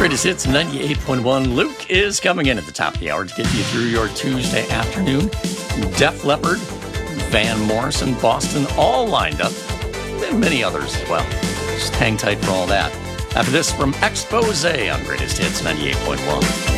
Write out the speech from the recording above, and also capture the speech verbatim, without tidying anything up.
Greatest Hits ninety-eight point one. Luke is coming in at the top of the hour to get you through your Tuesday afternoon. Def Leppard, Van Morrison, Boston, all lined up, and many others as well. Just hang tight for all that. After this, from Expose on Greatest Hits ninety-eight point one.